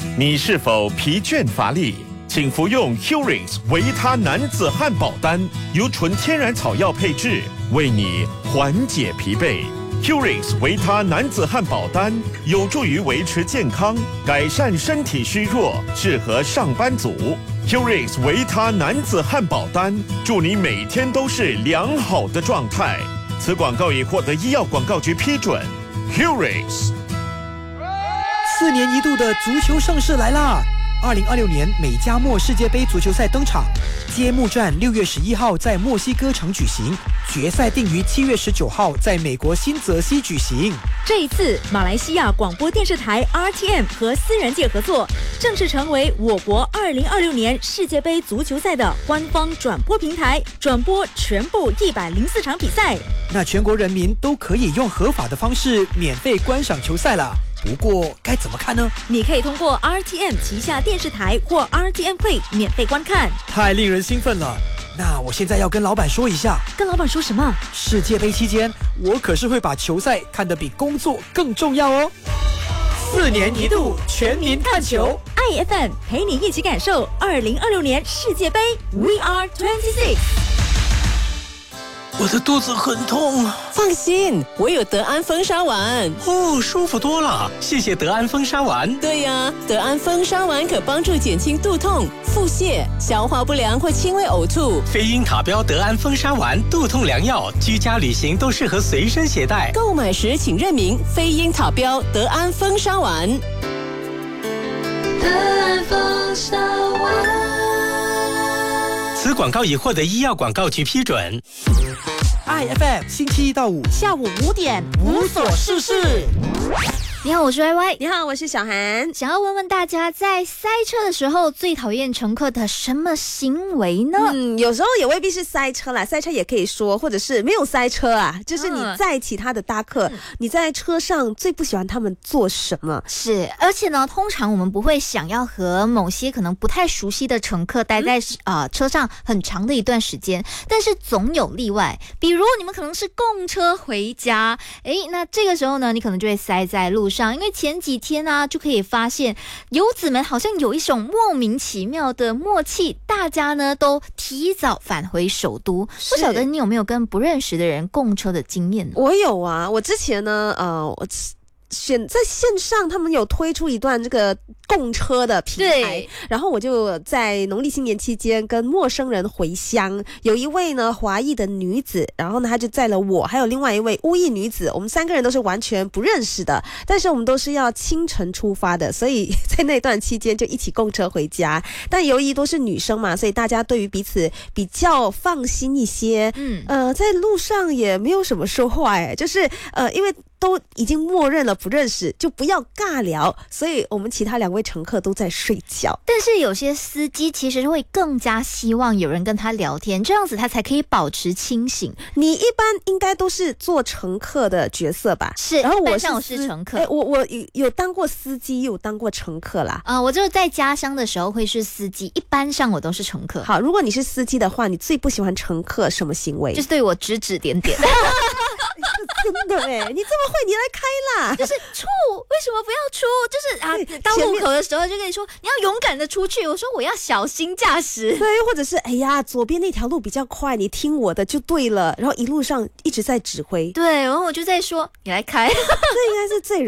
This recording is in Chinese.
你是否疲倦乏力？请服用 Curix 维他男子汉宝丹，由纯天然草药配制，为你缓解疲惫。Curix 维他男子汉宝丹有助于维持健康，改善身体虚弱，适合上班族。Curix 维他男子汉宝丹，祝你每天都是良好的状态。此广告已获得医药广告局批准。Curix 4年一度的足球盛世来啦！2026年美加墨世界杯足球赛登场，揭幕战6月11号在墨西哥城举行，决赛定于7月19号在美国新泽西举行。 这一次，马来西亚广播电视台 RTM 和私人界合作，正式成为我国2026年世界杯足球赛的官方转播平台，转播全部104场比赛。 那全国人民都可以用合法的方式免费观赏球赛了。不过该怎么看呢？ 你可以通过 RTM 旗下电视台或 RTM Play 免费观看。 太令人兴奋了！那我现在要跟老板说一下。 跟老板说什么？ 世界杯期间，我可是会把球赛看得比工作更重要哦。4年一度全民看球 ，IFM 陪你一起感受2026年世界杯 We Are 26。 我的肚子很痛。 放心，我有德安风沙丸。 哦，舒服多了，谢谢德安风沙丸。 对呀，德安风沙丸可帮助减轻肚痛、腹泻、消化不良或轻微呕吐。 非英塔标德安风沙丸，肚痛良药，居家旅行都适合随身携带。 购买时请认明非英塔标德安风沙丸。 德安风沙丸。 此广告已获得医药广告局批准。 IFM 星期1到5 下午5点， 无所事事。 你好，我是 YY。 你好，我是小韩。 想要问问大家，在塞车的时候最讨厌乘客的什么行为呢？ 有时候也未必是塞车啦，塞车也可以说，或者是没有塞车啊，就是你载其他的搭客，你在车上最不喜欢他们做什么？ 是，而且呢，通常我们不会想要和某些可能不太熟悉的乘客待在车上很长的一段时间，但是总有例外，比如你们可能是共车回家，那这个时候呢，你可能就会塞在路上，因为前几天啊，就可以发现游子们好像有一种莫名其妙的默契，大家呢都提早返回首都。不晓得你有没有跟不认识的人共车的经验呢？ 我有啊，我之前呢，在线上他们有推出一段这个共车的平台，然后我就在农历新年期间跟陌生人回乡，有一位呢华裔的女子，然后呢她就载了我还有另外一位乌裔女子，我们3个人都是完全不认识的，但是我们都是要清晨出发的，所以在那段期间就一起共车回家。但由于都是女生嘛，所以大家对于彼此比较放心一些。在路上也没有什么说话，就是因为都已经默认了不认识，就不要尬聊，所以我们其他2位乘客都在睡觉。 但是有些司机其实会更加希望有人跟他聊天，这样子他才可以保持清醒。 你一般应该都是做乘客的角色吧？ 是， 然后我是乘客。 我有当过司机，有当过乘客啦。 我就是在家乡的时候会是司机，一般上我都是乘客。 好，如果你是司机的话，你最不喜欢乘客什么行为？ 就是对我指指点点。 真的你这么会，你来开啦！ 就是出，为什么不要出？就是到路口的时候就跟你说，你要勇敢的出去。我说我要小心驾驶。 对，或者是左边那条路比较快，你听我的就对了。然后一路上一直在指挥。 对，然后我就在说，你来开。 这应该是最